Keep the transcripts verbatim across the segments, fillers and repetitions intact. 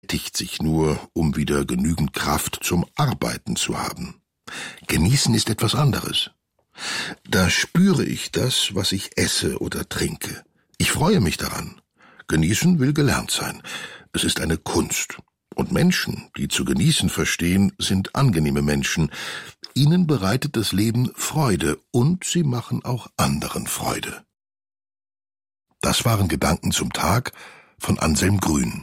sättigt sich nur, um wieder genügend Kraft zum Arbeiten zu haben. Genießen ist etwas anderes. Da spüre ich das, was ich esse oder trinke. Ich freue mich daran. Genießen will gelernt sein. Es ist eine Kunst. Und Menschen, die zu genießen verstehen, sind angenehme Menschen. Ihnen bereitet das Leben Freude und sie machen auch anderen Freude. Das waren Gedanken zum Tag von Anselm Grün.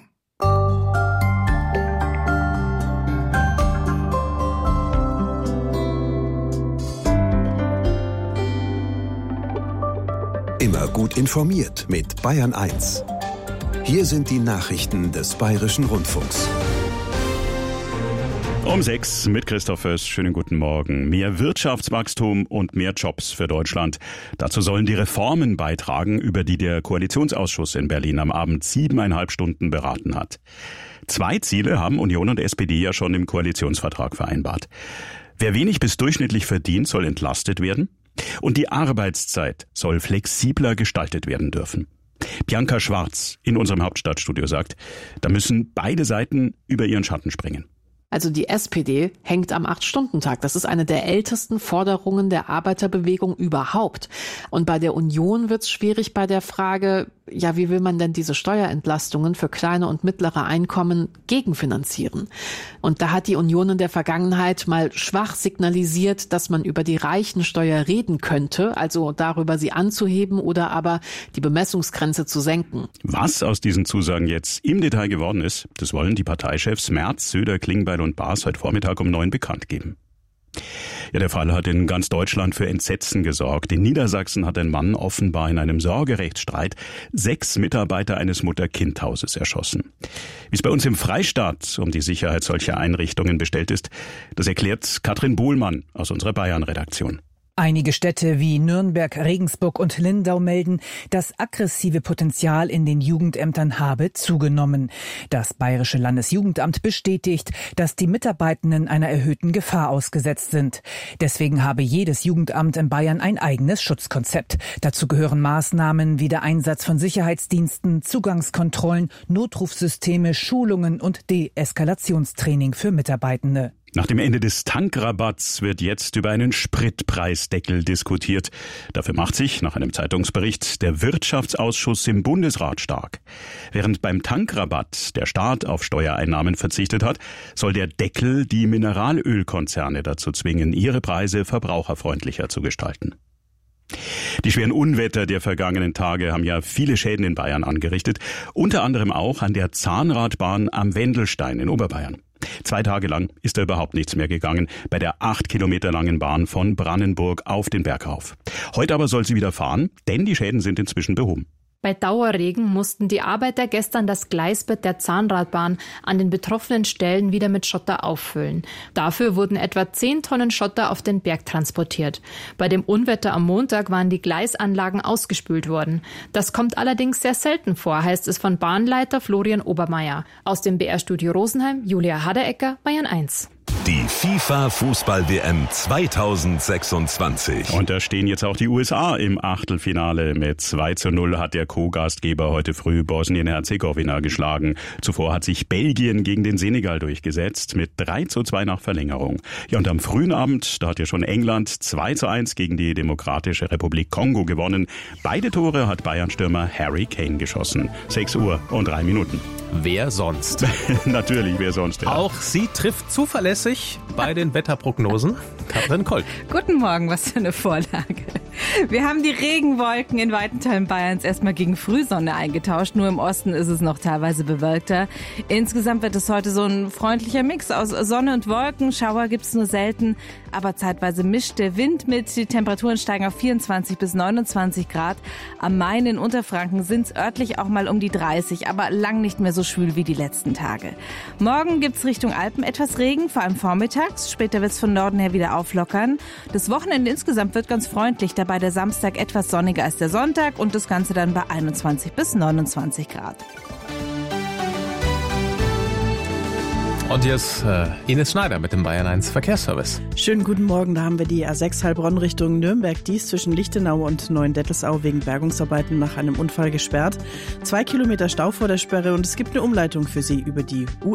Immer gut informiert mit Bayern eins. Hier sind die Nachrichten des Bayerischen Rundfunks. Um sechs mit Christoph Föß. Schönen guten Morgen. Mehr Wirtschaftswachstum und mehr Jobs für Deutschland. Dazu sollen die Reformen beitragen, über die der Koalitionsausschuss in Berlin am Abend siebeneinhalb Stunden beraten hat. Zwei Ziele haben Union und S P D ja schon im Koalitionsvertrag vereinbart. Wer wenig bis durchschnittlich verdient, soll entlastet werden. Und die Arbeitszeit soll flexibler gestaltet werden dürfen. Bianca Schwarz in unserem Hauptstadtstudio sagt, da müssen beide Seiten über ihren Schatten springen. Also die S P D hängt am acht-Stunden-Tag. Das ist eine der ältesten Forderungen der Arbeiterbewegung überhaupt. Und bei der Union wird's schwierig bei der Frage, ja, wie will man denn diese Steuerentlastungen für kleine und mittlere Einkommen gegenfinanzieren? Und da hat die Union in der Vergangenheit mal schwach signalisiert, dass man über die Reichensteuer reden könnte, also darüber sie anzuheben oder aber die Bemessungsgrenze zu senken. Was aus diesen Zusagen jetzt im Detail geworden ist, das wollen die Parteichefs Merz, Söder, Klingbeil und Baas heute Vormittag um neun bekannt geben. Ja, der Fall hat in ganz Deutschland für Entsetzen gesorgt. In Niedersachsen hat ein Mann offenbar in einem Sorgerechtsstreit sechs Mitarbeiter eines Mutter-Kind-Hauses erschossen. Wie es bei uns im Freistaat um die Sicherheit solcher Einrichtungen bestellt ist, das erklärt Katrin Bohlmann aus unserer Bayern-Redaktion. Einige Städte wie Nürnberg, Regensburg und Lindau melden, das aggressive Potenzial in den Jugendämtern habe zugenommen. Das Bayerische Landesjugendamt bestätigt, dass die Mitarbeitenden einer erhöhten Gefahr ausgesetzt sind. Deswegen habe jedes Jugendamt in Bayern ein eigenes Schutzkonzept. Dazu gehören Maßnahmen wie der Einsatz von Sicherheitsdiensten, Zugangskontrollen, Notrufsysteme, Schulungen und Deeskalationstraining für Mitarbeitende. Nach dem Ende des Tankrabatts wird jetzt über einen Spritpreisdeckel diskutiert. Dafür macht sich, nach einem Zeitungsbericht, der Wirtschaftsausschuss im Bundesrat stark. Während beim Tankrabatt der Staat auf Steuereinnahmen verzichtet hat, soll der Deckel die Mineralölkonzerne dazu zwingen, ihre Preise verbraucherfreundlicher zu gestalten. Die schweren Unwetter der vergangenen Tage haben ja viele Schäden in Bayern angerichtet, unter anderem auch an der Zahnradbahn am Wendelstein in Oberbayern. Zwei Tage lang ist da überhaupt nichts mehr gegangen bei der acht Kilometer langen Bahn von Brannenburg auf den Berg rauf. Heute aber soll sie wieder fahren, denn die Schäden sind inzwischen behoben. Bei Dauerregen mussten die Arbeiter gestern das Gleisbett der Zahnradbahn an den betroffenen Stellen wieder mit Schotter auffüllen. Dafür wurden etwa zehn Tonnen Schotter auf den Berg transportiert. Bei dem Unwetter am Montag waren die Gleisanlagen ausgespült worden. Das kommt allerdings sehr selten vor, heißt es von Bahnleiter Florian Obermeier. Aus dem B R-Studio Rosenheim, Julia Haderecker, Bayern eins. Die FIFA-Fußball-W M zweitausendsechsundzwanzig. Und da stehen jetzt auch die U S A im Achtelfinale. Mit zwei zu null hat der Co-Gastgeber heute früh Bosnien-Herzegowina geschlagen. Zuvor hat sich Belgien gegen den Senegal durchgesetzt mit drei zu zwei nach Verlängerung. Ja, und am frühen Abend, da hat ja schon England zwei zu eins gegen die Demokratische Republik Kongo gewonnen. Beide Tore hat Bayern-Stürmer Harry Kane geschossen. sechs Uhr und drei Minuten. Wer sonst? Natürlich, wer sonst, ja. Auch sie trifft zuverlässig bei den Wetterprognosen. Katrin Kolk. Guten Morgen, was für eine Vorlage. Wir haben die Regenwolken in weiten Teilen Bayerns erstmal gegen Frühsonne eingetauscht. Nur im Osten ist es noch teilweise bewölkter. Insgesamt wird es heute so ein freundlicher Mix aus Sonne und Wolken. Schauer gibt's nur selten, aber zeitweise mischt der Wind mit. Die Temperaturen steigen auf vierundzwanzig bis neunundzwanzig Grad. Am Main in Unterfranken sind's örtlich auch mal um die dreißig, aber lang nicht mehr so schwül wie die letzten Tage. Morgen gibt's Richtung Alpen etwas Regen, vor allem vormittags. Später wird's von Norden her wieder auflockern. Das Wochenende insgesamt wird ganz freundlich, dabei der Samstag etwas sonniger als der Sonntag und das Ganze dann bei einundzwanzig bis neunundzwanzig Grad. Und hier ist äh, Ines Schneider mit dem Bayern eins Verkehrsservice. Schönen guten Morgen, da haben wir die A sechs Heilbronn Richtung Nürnberg. Dies zwischen Lichtenau und Neuendettelsau wegen Bergungsarbeiten nach einem Unfall gesperrt. Zwei Kilometer Stau vor der Sperre und es gibt eine Umleitung für Sie über die U